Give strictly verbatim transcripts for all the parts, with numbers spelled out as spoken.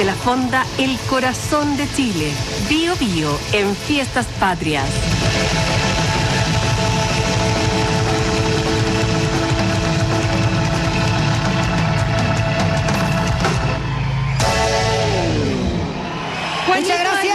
Siente la Fonda, el corazón de Chile. Bío Bío en Fiestas Patrias. Muchas gracias.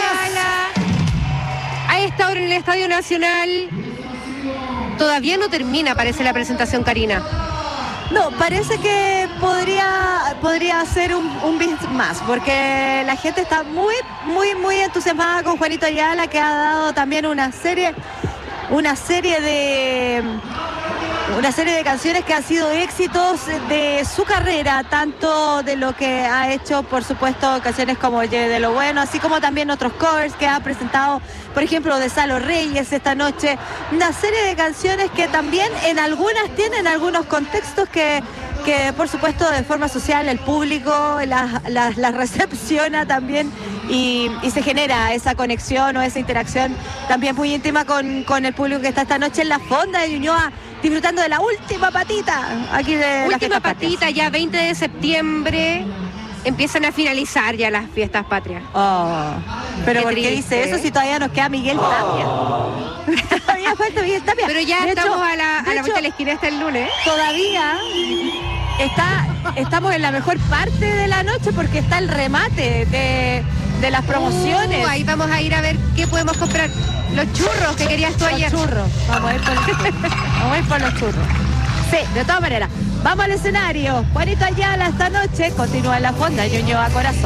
A esta hora en el Estadio Nacional todavía no termina, parece, la presentación, Karina. No, parece que podría, podría ser un, un bit más, porque la gente está muy, muy, muy entusiasmada con Juanito Ayala, que ha dado también una serie, una serie de... Una serie de canciones que han sido éxitos de su carrera, tanto de lo que ha hecho, por supuesto, canciones como Oye de lo Bueno, así como también otros covers que ha presentado, por ejemplo, de Salo Reyes esta noche. Una serie de canciones que también en algunas tienen algunos contextos que, que por supuesto, de forma social el público las, las, las recepciona también y, y se genera esa conexión o esa interacción también muy íntima con, con el público que está esta noche en la Fonda de Ñuñoa, disfrutando de la última patita aquí de la Última patita, ya veinte de septiembre empiezan a finalizar ya las fiestas patrias. Oh, pero Qué ¿por qué triste. dice eso si todavía nos queda Miguel Tapia? Todavía falta Miguel Tapia. Pero ya De estamos hecho- a la, a de la hecho, vuelta de la esquina hasta el lunes. Todavía está, estamos en la mejor parte de la noche porque está el remate de, de las promociones. Uh, ahí vamos a ir a ver qué podemos comprar. Los churros que querías tú Los ayer. churros. Vamos a ir por los churros. Vamos a ir por los churros. Sí, de todas maneras. Vamos al escenario. Juanito Ayala esta noche continúa en la Fonda Ñuñoa Corazón.